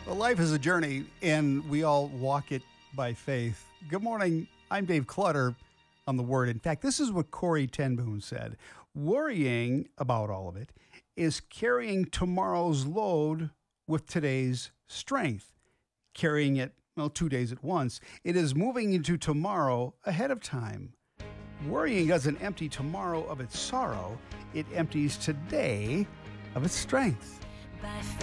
Well, life is a journey, and we all walk it by faith. Good morning. I'm Dave Clutter on The Word. In fact, this is what Corrie ten Boom said. Worrying about all of it is carrying tomorrow's load with today's strength. Carrying it, 2 days at once. It is moving into tomorrow ahead of time. Worrying doesn't empty tomorrow of its sorrow. It empties today of its strength. By faith.